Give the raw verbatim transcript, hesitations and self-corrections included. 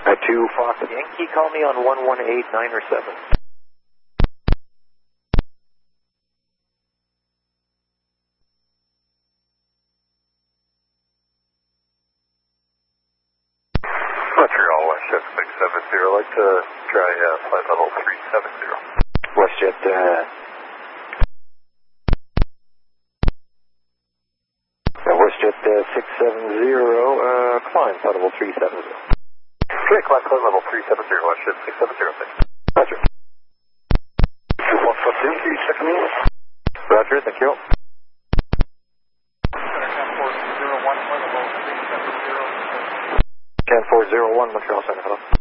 Uh, two Fox Yankee, call me on one one eight nine or seven. Montreal, WestJet six seven zero, I'd like to try uh, flight level three seven zero. WestJet, uh, WestJet uh, six seven zero, uh, climb, flight level three seven zero. Okay, climb flight level three seven zero, WestJet six seven zero, thanks. Roger. two one four two, can you check me in? Roger, thank you. ten four zero one, flight level three seven zero. ten four zero one, Montreal Center, hello.